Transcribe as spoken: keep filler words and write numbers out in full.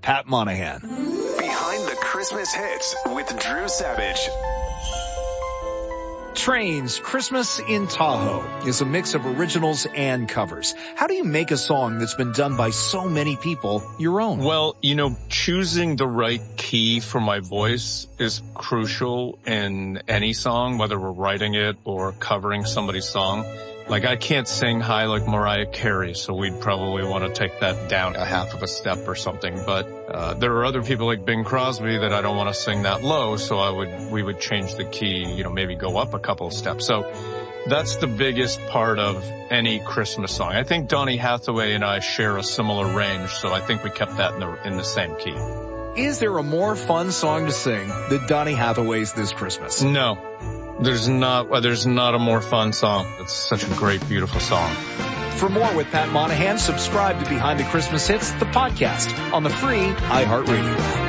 Pat Monahan. Behind the Christmas Hits with Drew Savage. Train's Christmas in Tahoe is a mix of originals and covers. How do you make a song that's been done by so many people your own? Well, you know, choosing the right key for my voice is crucial in any song, whether we're writing it or covering somebody's song. Like, I can't sing high like Mariah Carey, so we'd probably want to take that down a half of a step or something. But uh there are other people like Bing Crosby that I don't want to sing that low, so I would we would change the key, you know, maybe go up a couple of steps. So that's the biggest part of any Christmas song. I think Donny Hathaway and I share a similar range, so I think we kept that in the in the same key. Is there a more fun song to sing than Donny Hathaway's This Christmas? No. There's not, uh, there's not a more fun song. It's such a great, beautiful song. For more with Pat Monahan, subscribe to Behind the Christmas Hits, the podcast, on the free iHeartRadio app.